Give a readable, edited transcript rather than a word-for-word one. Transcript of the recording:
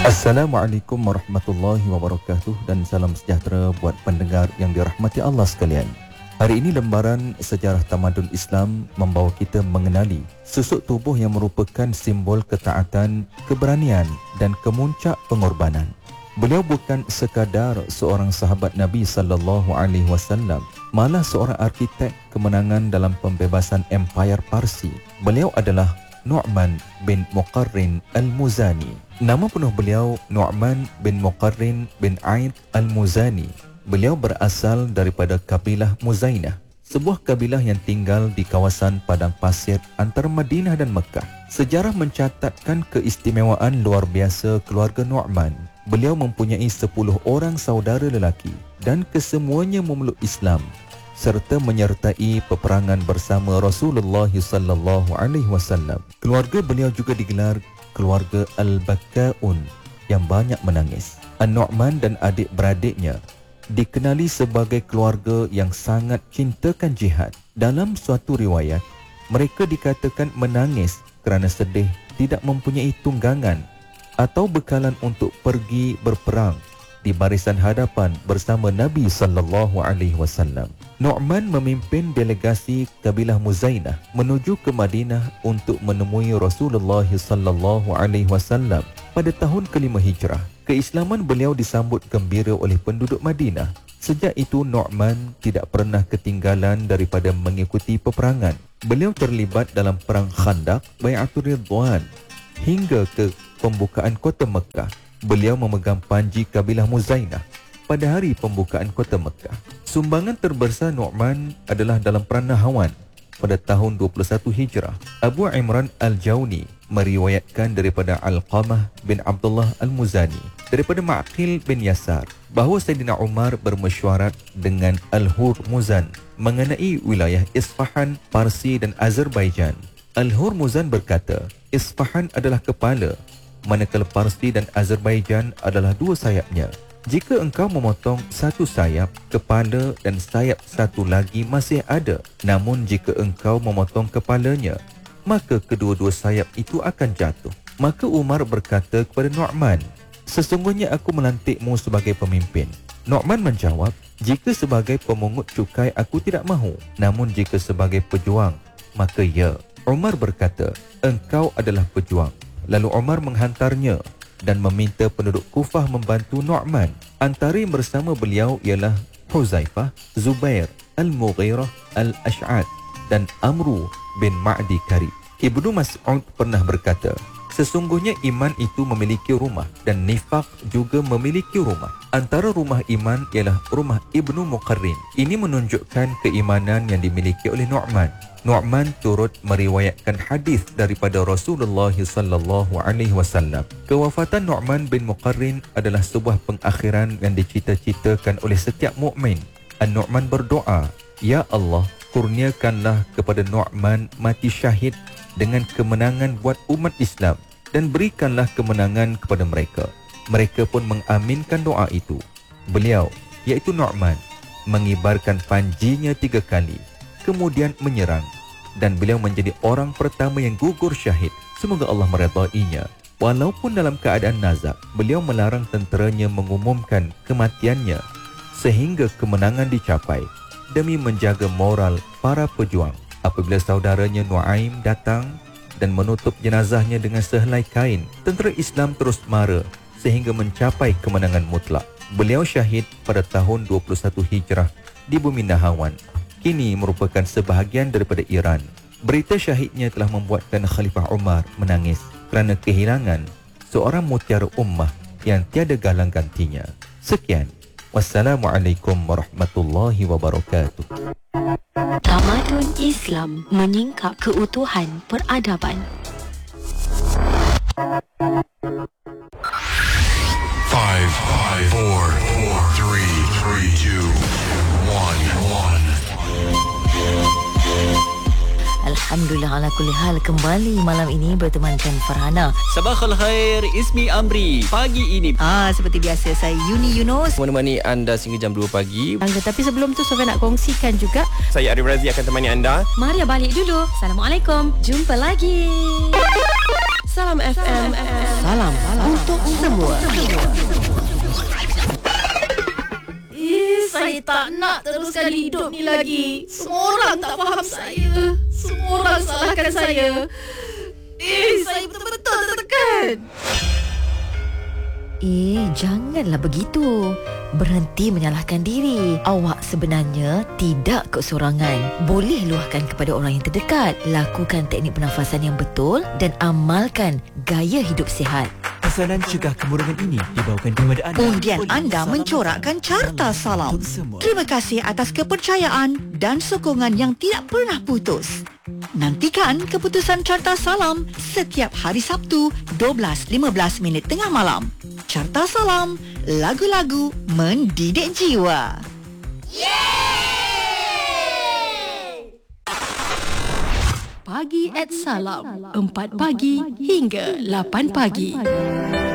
Assalamualaikum warahmatullahi wabarakatuh dan salam sejahtera buat pendengar yang dirahmati Allah sekalian. Hari ini lembaran sejarah tamadun Islam membawa kita mengenali susuk tubuh yang merupakan simbol ketaatan, keberanian dan kemuncak pengorbanan. Beliau bukan sekadar seorang sahabat Nabi sallallahu alaihi wasallam, malah seorang arkitek kemenangan dalam pembebasan Empayar Parsi. Beliau adalah Nu'man bin Muqarrin al-Muzani. Nama penuh beliau Nu'man bin Muqarrin bin Aid al-Muzani. Beliau berasal daripada kabilah Muzainah, sebuah kabilah yang tinggal di kawasan padang pasir antara Madinah dan Mekah. Sejarah mencatatkan keistimewaan luar biasa keluarga Nu'man. Beliau mempunyai 10 orang saudara lelaki dan kesemuanya memeluk Islam serta menyertai peperangan bersama Rasulullah sallallahu alaihi wasallam. Keluarga beliau juga digelar keluarga Al-Bakkaun yang banyak menangis. An-Nu'man dan adik-beradiknya dikenali sebagai keluarga yang sangat cintakan jihad. Dalam suatu riwayat, mereka dikatakan menangis kerana sedih tidak mempunyai tunggangan atau bekalan untuk pergi berperang di barisan hadapan bersama Nabi sallallahu alaihi wasallam. Nu'man memimpin delegasi kabilah Muzainah menuju ke Madinah untuk menemui Rasulullah sallallahu alaihi wasallam pada tahun ke-5 Hijrah. Keislaman beliau disambut gembira oleh penduduk Madinah. Sejak itu Nu'man tidak pernah ketinggalan daripada mengikuti peperangan. Beliau terlibat dalam perang Khandaq, Bai'atul Ridwan hingga ke pembukaan kota Mekah. Beliau memegang panji kabilah Muzainah pada hari pembukaan kota Mekah. Sumbangan terbesar Nu'man adalah dalam perang Nahwan pada tahun 21 Hijrah. Abu Imran Al-Jawni meriwayatkan daripada Alqamah bin Abdullah Al-Muzani daripada Ma'qil bin Yasar bahawa Sayyidina Umar bermesyuarat dengan Al-Hurmuzan mengenai wilayah Isfahan, Parsi dan Azerbaijan. Al-Hurmuzan berkata, Isfahan adalah kepala, manakala Parsi dan Azerbaijan adalah dua sayapnya. Jika engkau memotong satu sayap, kepala dan sayap satu lagi masih ada. Namun jika engkau memotong kepalanya, maka kedua-dua sayap itu akan jatuh. Maka Umar berkata kepada Nu'man, sesungguhnya aku melantikmu sebagai pemimpin. Nu'man menjawab, jika sebagai pemungut cukai aku tidak mahu, namun jika sebagai pejuang, maka ya. Umar berkata, engkau adalah pejuang. Lalu Umar menghantarnya dan meminta penduduk Kufah membantu Nu'man. Antara yang bersama beliau ialah Huzaifah, Zubair, Al-Mughirah, Al-Ash'ad dan Amru bin Ma'di Karib. Ibnu Mas'ud pernah berkata, sesungguhnya iman itu memiliki rumah dan nifaq juga memiliki rumah. Antara rumah iman ialah rumah Ibnu Muqarrin. Ini menunjukkan keimanan yang dimiliki oleh Nu'man. Nu'man turut meriwayatkan hadis daripada Rasulullah sallallahu alaihi wasallam. Kewafatan Nu'man bin Muqarrin adalah sebuah pengakhiran yang dicita-citakan oleh setiap mukmin. An-Nu'man berdoa, ya Allah, kurniakanlah kepada Nu'man mati syahid dengan kemenangan buat umat Islam dan berikanlah kemenangan kepada mereka. Mereka pun mengaminkan doa itu. Beliau, iaitu Nu'man, mengibarkan panjinya 3 kali, kemudian menyerang, dan beliau menjadi orang pertama yang gugur syahid. Semoga Allah meredainya. Walaupun dalam keadaan nazak, beliau melarang tenteranya mengumumkan kematiannya sehingga kemenangan dicapai demi menjaga moral para pejuang. Apabila saudaranya Nuaim datang dan menutup jenazahnya dengan sehelai kain, tentera Islam terus mara sehingga mencapai kemenangan mutlak. Beliau syahid pada tahun 21 Hijrah di bumi Nahawan. Kini merupakan sebahagian daripada Iran. Berita syahidnya telah membuatkan Khalifah Umar menangis kerana kehilangan seorang mutiara ummah yang tiada galang gantinya. Sekian. Wassalamualaikum warahmatullahi wabarakatuh. Tamadun Islam menyingkap keutuhan peradaban. 5, 4, 3, 2, 1. Alhamdulillah ala kulli hal, kembali malam ini bertemankan Farhana. Sabah khair, Ismi Amri. Pagi ini Seperti biasa, saya Yuni Yunus menemani anda sehingga jam 2 pagi. Tapi sebelum tu Sofia nak kongsikan juga. Saya Arif Razi akan temani anda. Maria balik dulu. Assalamualaikum. Jumpa lagi. Salam FM. Salam untuk semua. Saya tak nak teruskan hidup ni lagi. Semua orang tak faham saya. Semua orang salahkan saya. Saya betul-betul tertekan. Janganlah begitu. Berhenti menyalahkan diri. Awak sebenarnya tidak keseorangan. Boleh luahkan kepada orang yang terdekat. Lakukan teknik pernafasan yang betul dan amalkan gaya hidup sihat. Pesanan cegah kemurungan ini dibawakan kepada anda. Undian anda mencorakkan Carta Salam. Terima kasih atas kepercayaan dan sokongan yang tidak pernah putus. Nantikan keputusan Carta Salam setiap hari Sabtu 12.15 tengah malam. Carta Salam, lagu-lagu mendidik jiwa. Pagi at Salam, 4 pagi hingga 8 pagi.